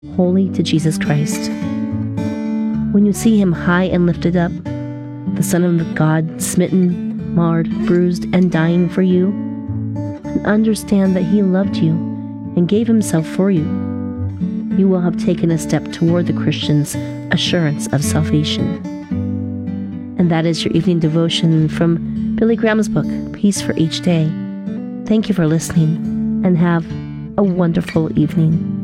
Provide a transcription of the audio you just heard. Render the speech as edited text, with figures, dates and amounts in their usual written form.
wholly to Jesus Christ. When you see him high and lifted up, the Son of God smitten, marred, bruised, and dying for you, and understand that he loved you and gave himself for you, you will have taken a step toward the Christian's assurance of salvation. And that is your evening devotion from Billy Graham's book, Peace for Each Day. Thank you for listening, and have a wonderful evening.